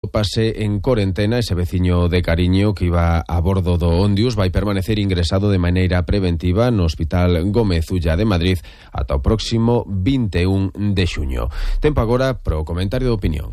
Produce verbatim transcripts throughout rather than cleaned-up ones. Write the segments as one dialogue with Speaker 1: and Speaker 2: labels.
Speaker 1: Pase en corentena. Ese veciño de Cariño que iba a bordo do Ondius vai permanecer ingresado de maneira preventiva no Hospital Gómez Ulla de Madrid ata o próximo vinte e un de xuño. Tempo agora pro comentario de opinión.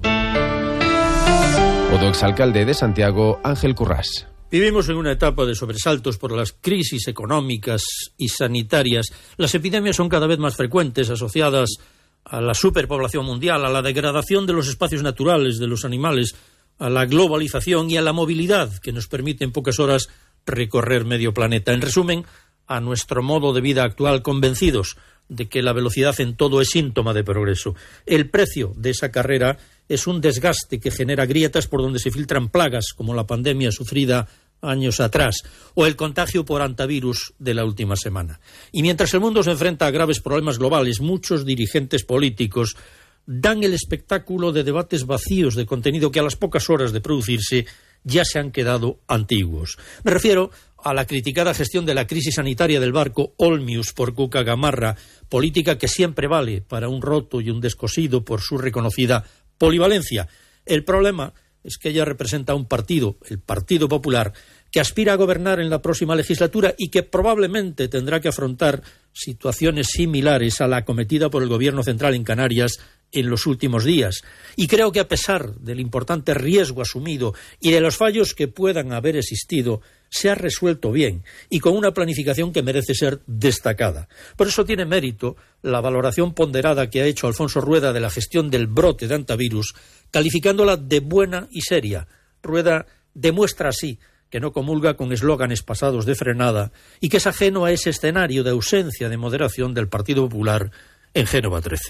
Speaker 1: O do exalcalde de Santiago, Ángel Currás.
Speaker 2: Vivimos en una etapa de sobresaltos por las crisis económicas y sanitarias. Las epidemias son cada vez más frecuentes, asociadas a la superpoblación mundial, a la degradación de los espacios naturales, de los animales, a la globalización y a la movilidad que nos permite en pocas horas recorrer medio planeta. En resumen, a nuestro modo de vida actual, convencidos de que la velocidad en todo es síntoma de progreso. El precio de esa carrera es un desgaste que genera grietas por donde se filtran plagas, como la pandemia sufrida años atrás, o el contagio por antivirus de la última semana. Y mientras el mundo se enfrenta a graves problemas globales, muchos dirigentes políticos dan el espectáculo de debates vacíos de contenido que a las pocas horas de producirse ya se han quedado antiguos. Me refiero a la criticada gestión de la crisis sanitaria del barco Olmius por Cuca Gamarra, política que siempre vale para un roto y un descosido por su reconocida polivalencia. El problema es que ella representa un partido, el Partido Popular, que aspira a gobernar en la próxima legislatura y que probablemente tendrá que afrontar situaciones similares a la acometida por el Gobierno central en Canarias en los últimos días. Y creo que a pesar del importante riesgo asumido y de los fallos que puedan haber existido, se ha resuelto bien y con una planificación que merece ser destacada. Por eso tiene mérito la valoración ponderada que ha hecho Alfonso Rueda de la gestión del brote de antivirus, calificándola de buena y seria. Rueda demuestra así que no comulga con eslóganes pasados de frenada y que es ajeno a ese escenario de ausencia de moderación del Partido Popular en Génova trece.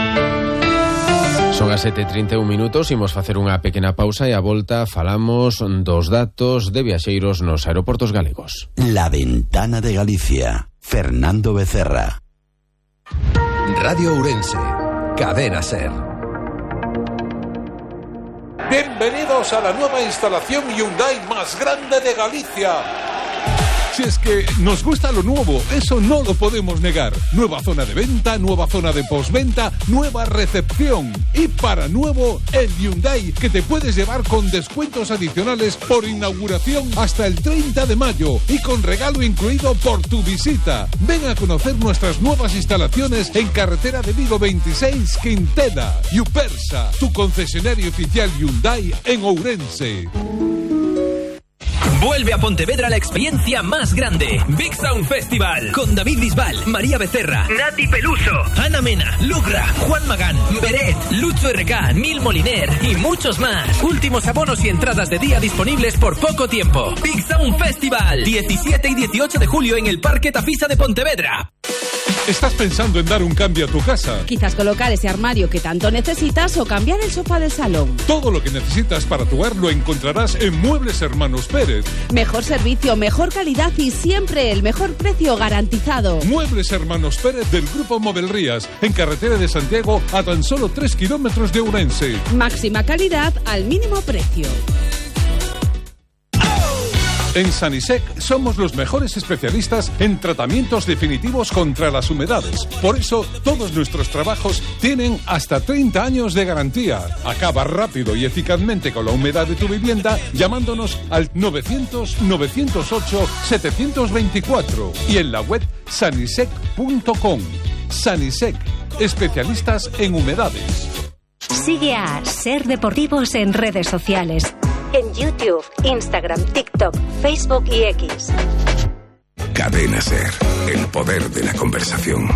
Speaker 1: Son as sete e trinta e un minutos, imos facer unha pequena pausa e a volta falamos dos datos de viaxeiros nos aeroportos galegos.
Speaker 3: La Ventana de Galicia, Fernando Becerra.
Speaker 4: Radio Ourense, Cadena Ser.
Speaker 5: Bienvenidos a la nueva instalación Hyundai más grande de Galicia.
Speaker 6: Si es que nos gusta lo nuevo, eso no lo podemos negar. Nueva zona de venta, nueva zona de postventa, nueva recepción. Y para nuevo, el Hyundai, que te puedes llevar con descuentos adicionales por inauguración hasta el treinta de mayo y con regalo incluido por tu visita. Ven a conocer nuestras nuevas instalaciones en carretera de Vigo veintiséis, Quintela. Yupersa, tu concesionario oficial Hyundai en Ourense.
Speaker 7: Vuelve a Pontevedra la experiencia más grande. Big Sound Festival. Con David Bisbal, María Becerra, Nati Peluso, Ana Mena, Lugra, Juan Magán, Beret, Lucho R K, Nil Moliner y muchos más. Últimos abonos y entradas de día disponibles por poco tiempo. Big Sound Festival. diecisiete y dieciocho de julio en el Parque Tafisa de Pontevedra.
Speaker 6: ¿Estás pensando en dar un cambio a tu casa?
Speaker 8: Quizás colocar ese armario que tanto necesitas o cambiar el sofá del salón.
Speaker 6: Todo lo que necesitas para tu hogar lo encontrarás en Muebles Hermanos Pérez.
Speaker 8: Mejor servicio, mejor calidad y siempre el mejor precio garantizado.
Speaker 6: Muebles Hermanos Pérez del Grupo Movelrías, en carretera de Santiago a tan solo tres kilómetros de Ourense.
Speaker 8: Máxima calidad al mínimo precio.
Speaker 6: En Sanisec somos los mejores especialistas en tratamientos definitivos contra las humedades. Por eso, todos nuestros trabajos tienen hasta treinta años de garantía. Acaba rápido y eficazmente con la humedad de tu vivienda llamándonos al novecientos, novecientos ocho, setecientos veinticuatro y en la web sanisec punto com. Sanisec, especialistas en humedades.
Speaker 9: Sigue a Ser Deportivos en redes sociales. En YouTube, Instagram, TikTok, Facebook y X.
Speaker 4: Cadena Ser, el poder de la conversación.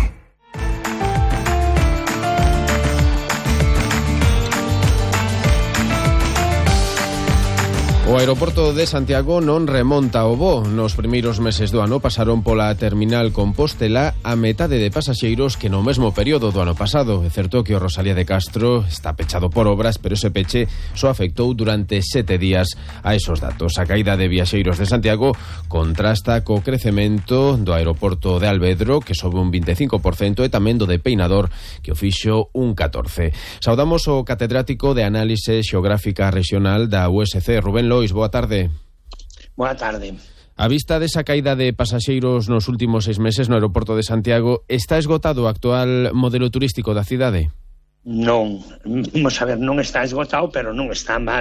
Speaker 1: O aeroporto de Santiago non remonta o voo. Nos primeiros meses do ano pasaron pola terminal Compostela a metade de pasaxeiros que no mesmo período do ano pasado. É certo que o Rosalía de Castro está pechado por obras, pero ese peche só afectou durante sete días a esos datos. A caída de viaxeiros de Santiago contrasta co crecemento do aeroporto de Alvedro, que sobe un vinte e cinco por cento, e tamén do de Peinador, que o fixo un catorce por cento. Saudamos o catedrático de Análise Xeográfica Regional da U S C, Rubén Lois. Boa tarde.
Speaker 10: Boa tarde.
Speaker 1: A vista desa caída de pasaxeiros nos últimos seis meses no aeroporto de Santiago, está esgotado o actual modelo turístico da cidade?
Speaker 10: Non, vamos a ver, non está esgotado, pero non está mal.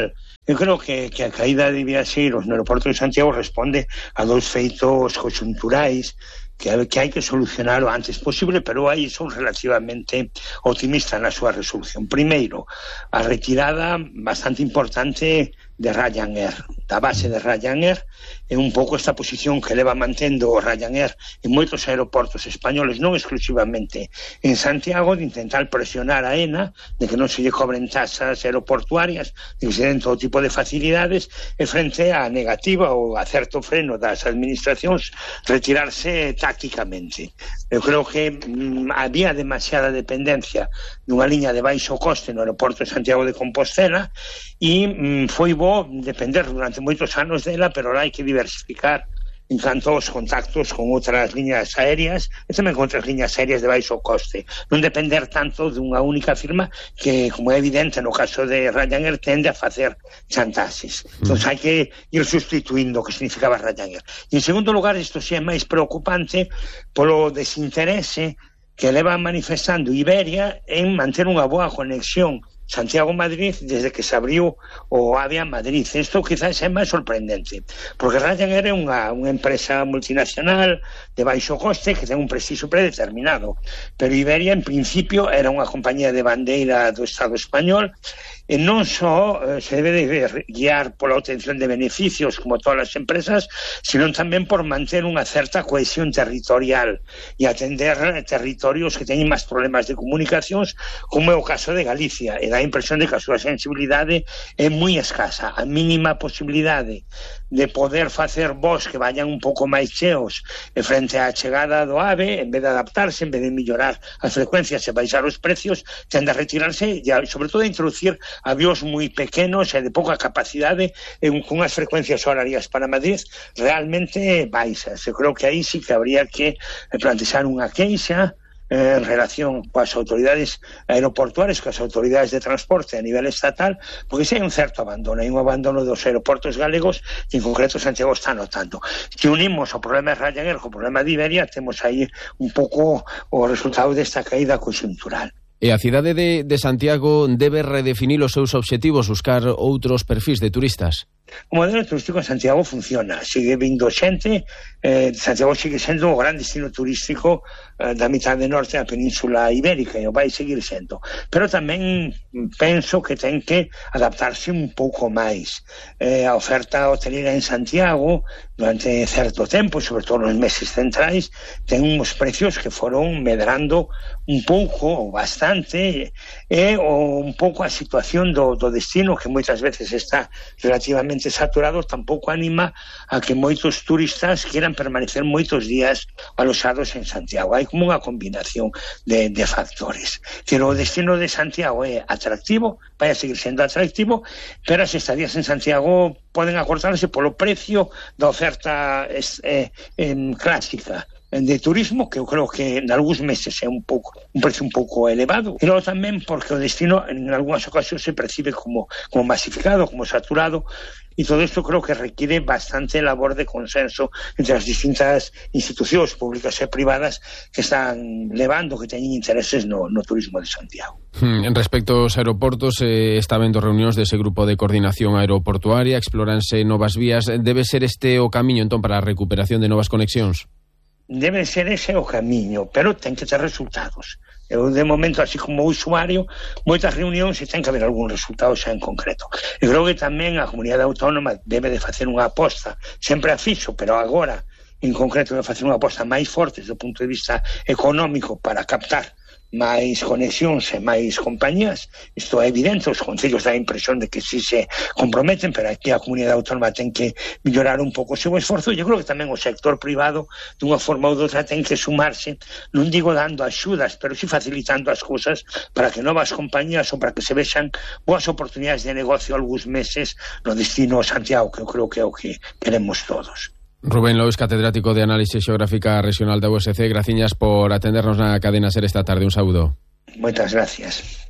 Speaker 10: Eu creo que, que a caída de viaxeiros no aeroporto de Santiago responde a dous feitos conxunturais que, que hai que solucionar o antes posible, pero aí son relativamente optimistas na súa resolución. Primeiro, a retirada bastante importante de Ryanair, da base de Ryanair, é un pouco esta posición que leva mantendo o Ryanair en moitos aeroportos españoles, non exclusivamente en Santiago, de intentar presionar a ENA de que non se lle cobren tasas aeroportuarias, de que se den todo tipo de facilidades, e frente á negativa ou a certo freno das administracións retirarse tácticamente. Eu creo que mm, había demasiada dependencia dunha liña de baixo coste no aeroporto de Santiago de Compostela e mm, foi bo depender durante moitos anos dela, pero ahora hai que diversificar en canto aos contactos con outras liñas aéreas e tamén con outras liñas aéreas de baixo coste. Non depender tanto dunha única firma que, como é evidente no caso de Ryanair, tende a facer chantaxes. Entón hai que ir sustituindo o que significaba Ryanair. E en segundo lugar, isto sí é máis preocupante polo desinterese que leva manifestando Iberia en manter unha boa conexión Santiago-Madrid desde que se abriu o AVE a Madrid. Isto quizás é máis sorprendente, porque Ryanair é unha, unha empresa multinacional de baixo coste que ten un prestixio predeterminado, pero Iberia en principio era unha compañía de bandeira do Estado español e non só eh, se debe de guiar pola obtención de beneficios como todas as empresas, sino tamén por manter unha certa cohesión territorial e atender territorios que teñen máis problemas de comunicacións, como é o caso de Galicia, e dá a impresión de que a súa sensibilidade é moi escasa. A mínima posibilidade de poder facer voos que vayan un pouco máis cheos e frente á chegada do AVE, en vez de adaptarse, en vez de mellorar as frecuencias e baixar os precios, tende a retirarse e, sobre todo, a introducir avións moi pequenos e de pouca capacidade e con as frecuencias horarias para Madrid realmente baixas. Eu creo que aí sí que habría que plantexar unha queixa en relación coas autoridades aeroportuarias, coas autoridades de transporte a nivel estatal, porque se hai un certo abandono, hai un abandono dos aeroportos galegos que en concreto Santiago está notando. Se unimos o problema de Ryanair co problema de Iberia, temos aí un pouco o resultado desta caída conxuntural.
Speaker 1: E a cidade de, de Santiago debe redefinir os seus obxectivos, buscar outros perfis de turistas?
Speaker 10: O modelo turístico en Santiago funciona, sigue vindo xente, eh, Santiago sigue sendo o gran destino turístico eh, da mitade norte da península ibérica e o vai seguir sendo, pero tamén penso que ten que adaptarse un pouco máis. Eh, a oferta hotelera en Santiago durante certo tempo, sobre todo nos meses centrais, ten uns precios que foron medrando un pouco ou bastante, e o, un pouco a situación do, do destino, que moitas veces está relativamente saturado, tampouco anima a que moitos turistas quieran permanecer moitos días aloxados en Santiago. Hai como unha combinación de, de factores. Pero o destino de Santiago é atractivo, vai a seguir sendo atractivo, pero as estadías en Santiago poden acortarse polo precio da oferta eh, eh, clásica de turismo, que eu creo que en algúns meses é un pouco un precio un pouco elevado, e logo tamén porque o destino en algunhas ocasións se percibe como, como masificado, como saturado, e todo isto creo que requiere bastante labor de consenso entre as distintas institucións públicas e privadas que están levando, que teñen intereses no, no turismo de Santiago.
Speaker 1: En respecto aos aeroportos, eh, está vendo reunións dese grupo de coordinación aeroportuaria, explóranse novas vías. Debe ser este o camiño, entón, para a recuperación de novas conexións?
Speaker 10: Debe ser ese o camiño, pero ten que ter resultados. Eu, de momento, así como usuario, moitas reunións e ten que haber algún resultado xa en concreto. Eu creo que tamén a comunidade autónoma debe de facer unha aposta, sempre a fixo, pero agora, en concreto, debe facer unha aposta máis forte do punto de vista económico para captar máis conexións e máis compañías. Isto é evidente, os concellos dá a impresión de que si se comprometen, pero aquí a comunidade autónoma ten que mellorar un pouco o seu esforzo. Eu creo que tamén o sector privado, dunha forma ou doutra, ten que sumarse, non digo dando axudas, pero si facilitando as cousas para que novas compañías ou para que se vexan boas oportunidades de negocio algúns meses no destino Santiago, que eu creo que é o que queremos todos.
Speaker 1: Rubén Lois, catedrático de Análisis Xeográfica Regional da U S C, graciñas por atendernos na cadena SER esta tarde. Un saúdo.
Speaker 10: Moitas gracias.